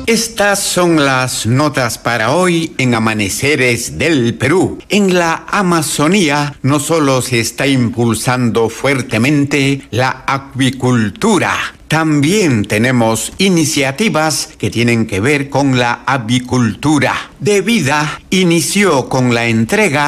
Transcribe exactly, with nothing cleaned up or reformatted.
Estas son las notas para hoy en Amaneceres del Perú. En la Amazonía no solo se está impulsando fuertemente la acuicultura, también tenemos iniciativas que tienen que ver con la avicultura. De Vida inició con la entrega